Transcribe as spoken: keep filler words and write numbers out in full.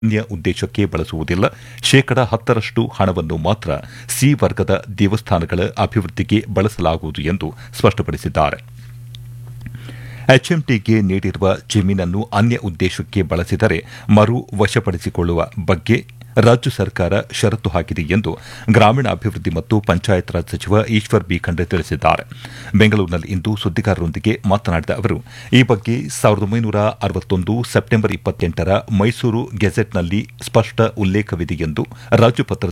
ಅನ್ಯ ಉದ್ದೇಶಕ್ಕೆ ಬಳಸುವುದಿಲ್ಲ. ಶೇಕಡ ಹತ್ತರಷ್ಟು ಹಣವನ್ನು ಮಾತ್ರ ಸಿ ವರ್ಗದ ದೇವಸ್ಥಾನಗಳ ಅಭಿವೃದ್ಧಿಗೆ ಬಳಸಲಾಗುವುದು ಎಂದು ಸ್ಪಷ್ಟಪಡಿಸಿದ್ದಾರೆ. ಎಚ್ಎಂಟಿಗೆ ನೀಡಿರುವ ಜಮೀನನ್ನು ಅನ್ಯ ಉದ್ದೇಶಕ್ಕೆ ಬಳಸಿದರೆ ಮರು ವಶಪಡಿಸಿಕೊಳ್ಳುವ ಬಗ್ಗೆ ರಾಜ್ಯ ಸರ್ಕಾರ ಷರತ್ತು ಹಾಕಿದೆ ಎಂದು ಗ್ರಾಮೀಣಾಭಿವೃದ್ಧಿ ಮತ್ತು ಪಂಚಾಯತ್ ರಾಜ್ ಸಚಿವ ಈಶ್ವರ್ ಬಿ ಖಂಡ್ರೆ ತಿಳಿಸಿದ್ದಾರೆ. ಬೆಂಗಳೂರಿನಲ್ಲಿಂದು ಸುದ್ದಿಗಾರರೊಂದಿಗೆ ಮಾತನಾಡಿದ ಅವರು, ಈ ಬಗ್ಗೆ ಸಾವಿರದ ಒಂಬೈನೂರ ಅರವತ್ತೊಂದು ಸೆಪ್ಟೆಂಬರ್ ಇಪ್ಪತ್ತೆಂಟರ ಮೈಸೂರು ಗೆಜೆಟ್ನಲ್ಲಿ ಸ್ಪಷ್ಟ ಉಲ್ಲೇಖವಿದೆ ಎಂದು ರಾಜ್ಯಪತ್ರದ